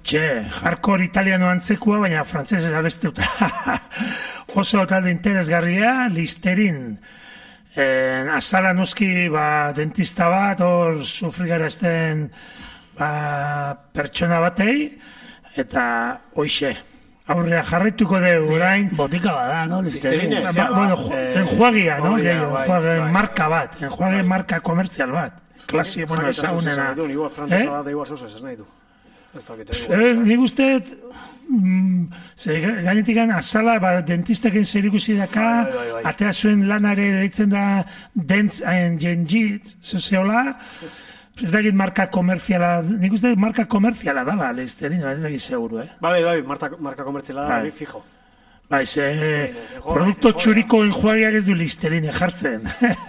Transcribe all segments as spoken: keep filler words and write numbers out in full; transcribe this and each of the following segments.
Oitxe, hardcore italiano antzekua, baina frantzesez abestuta. Oso talde interesgarria, Listerin. Eh, azala noski ba, dentista bat, hor sufrigarazten ba, pertsona batei, eta hoixe, aurrea jarraituko dugu, orain. Botika bada, no? Listerin. Ba, bueno, enjuagia, no? Enjuagia marka bat, enjuagia marka komertzial bat. Klasi, bueno, ezagunena. Igual frantzesa bat, igual zozez, ez nahi du. Nik uste, gainetik azala, dentistaken zer ikusi daka, atea zuen lanare deitzen da dentz hain jengit, zeola, ez dakit marka komerziala, nik uste marka komerziala dala, Listerin, ez dakit seguru, eh? Bai, bai, marka komerziala dala, fijo. Bai, ze, produkto txuriko enjuagiak ez du Listerin jartzen.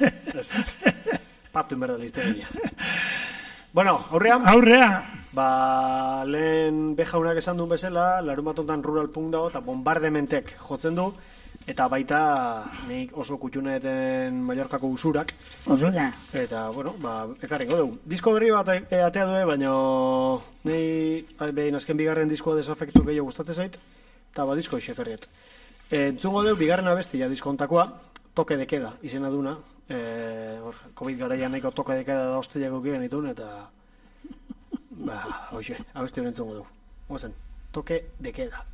Patu inberda Listerin. Bueno, aurrea? Aurrea! Ba, lehen bejaunak esan duen bezala, larun bat ontan rural punk dago, eta bombardementek jotzen du, eta baita nik oso kutxuneeten Mallorcako usurak. Usura. Eta, bueno, ba, ekarriko dugu. Disko berri bat atea due, baina nahi behin azken bigarren diskoa desafektu gehiago gustatzen zait, eta ba, disko ekarriet. Entzungo dugu, bigarren abestia diskontakoa, Toque de Queda, izena duna. Covid garaian nahiko Toque de Queda da hostiliako kiren itun, eta... Ba, hoxe, abesti honen entzungo dugu. Oazen, Toque de Queda.